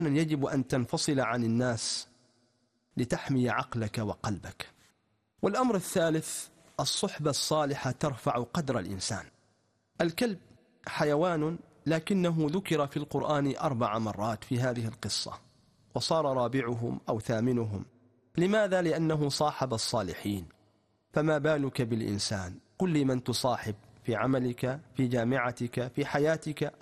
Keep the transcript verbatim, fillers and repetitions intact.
يجب أن تنفصل عن الناس لتحمي عقلك وقلبك. والأمر الثالث: الصحبة الصالحة ترفع قدر الإنسان. الكلب حيوان، لكنه ذكر في القرآن أربع مرات في هذه القصة، وصار رابعهم أو ثامنهم. لماذا؟ لأنه صاحب الصالحين. فما بالك بالإنسان؟ كل من تصاحب في عملك، في جامعتك، في حياتك.